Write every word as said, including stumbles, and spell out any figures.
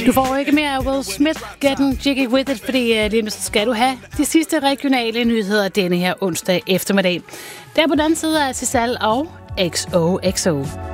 Du får ikke mere af Will Smith, Getting Jiggy With It, fordi uh, lige nu skal du have de sidste regionale nyheder denne her onsdag eftermiddag. Der på den anden side er Cizal og X O X O.